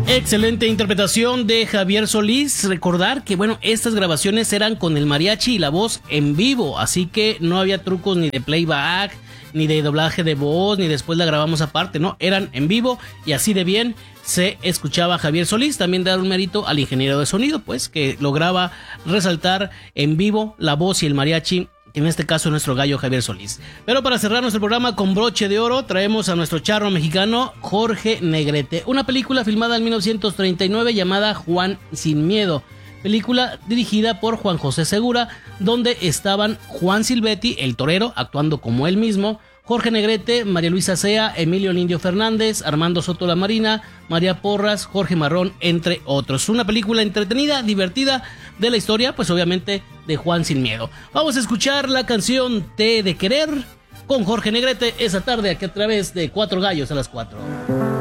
Excelente interpretación de Javier Solís. Recordar que, bueno, estas grabaciones eran con el mariachi y la voz en vivo, así que no había trucos ni de playback, ni de doblaje de voz, ni después la grabamos aparte, no, eran en vivo y así de bien se escuchaba Javier Solís. También dar un mérito al ingeniero de sonido, pues, que lograba resaltar en vivo la voz y el mariachi, en este caso nuestro gallo Javier Solís. Pero para cerrar nuestro programa con broche de oro, traemos a nuestro charro mexicano Jorge Negrete, una película filmada en 1939 llamada Juan sin miedo, película dirigida por Juan José Segura, donde estaban Juan Silvetti, el torero, actuando como él mismo, Jorge Negrete, María Luisa Sea, Emilio el Indio Fernández, Armando Soto La Marina, María Porras, Jorge Marrón, entre otros. Una película entretenida, divertida, de la historia, pues obviamente, de Juan sin miedo. Vamos a escuchar la canción Te he de querer con Jorge Negrete esa tarde aquí a través de Cuatro Gallos a las 4.